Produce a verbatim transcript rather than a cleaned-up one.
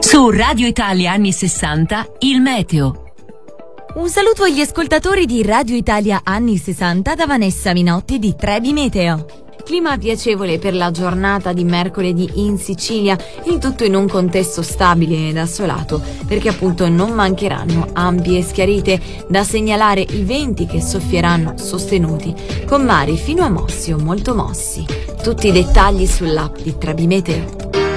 Su Radio Italia anni sessanta, il meteo. Un saluto agli ascoltatori di Radio Italia anni sessanta da Vanessa Minotti di Trebi Meteo. Clima piacevole per la giornata di mercoledì in Sicilia, il tutto in un contesto stabile ed assolato, perché appunto non mancheranno ampie schiarite. Da segnalare i venti che soffieranno sostenuti, con mari fino a mossi o molto mossi. Tutti i dettagli sull'app di Trebi Meteo.